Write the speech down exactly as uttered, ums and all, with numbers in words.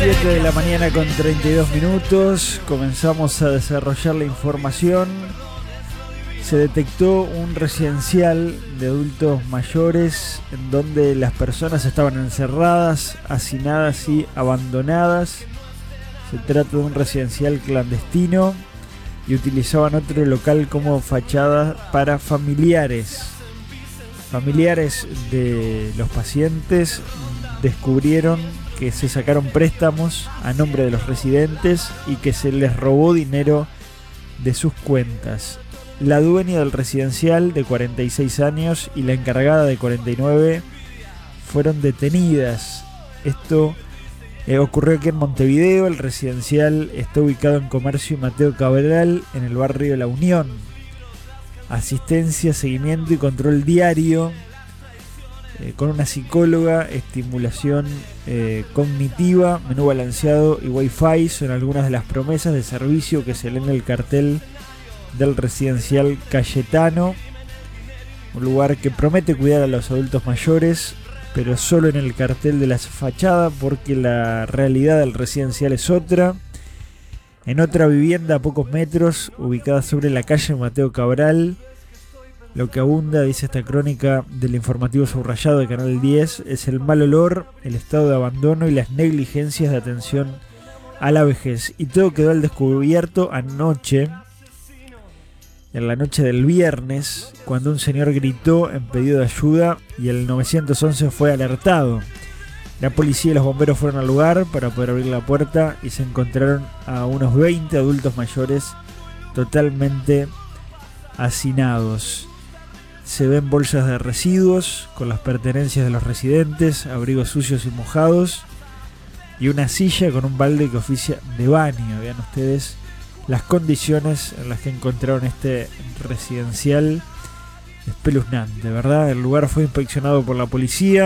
siete de la mañana con treinta y dos minutos. Comenzamos a desarrollar la información. Se detectó un residencial de adultos mayores en donde las personas estaban encerradas, hacinadas y abandonadas. Se trata de un residencial clandestino y utilizaban otro local como fachada para familiares. Familiares de los pacientes descubrieron que se sacaron préstamos a nombre de los residentes y que se les robó dinero de sus cuentas. La dueña del residencial, de cuarenta y seis años, y la encargada, de cuarenta y nueve, fueron detenidas. Esto eh, ocurrió aquí en Montevideo. El residencial está ubicado en Comercio y Mateo Cabral, en el barrio La Unión. Asistencia, seguimiento y control diario, eh, con una psicóloga, estimulación eh, cognitiva, menú balanceado y wifi son algunas de las promesas de servicio que se leen en el cartel del residencial Cayetano, un lugar que promete cuidar a los adultos mayores, pero solo en el cartel de la fachada, porque la realidad del residencial es otra. En otra vivienda a pocos metros, ubicada sobre la calle Mateo Cabral, lo que abunda, dice esta crónica del informativo subrayado de Canal diez, es el mal olor, el estado de abandono y las negligencias de atención a la vejez. Y todo quedó al descubierto anoche, en la noche del viernes, cuando un señor gritó en pedido de ayuda y el nueve once fue alertado. La policía y los bomberos fueron al lugar para poder abrir la puerta y se encontraron a unos veinte adultos mayores totalmente hacinados. Se ven bolsas de residuos con las pertenencias de los residentes, abrigos sucios y mojados y una silla con un balde que oficia de baño. Vean ustedes las condiciones en las que encontraron este residencial, espeluznante, ¿verdad? El lugar fue inspeccionado por la policía.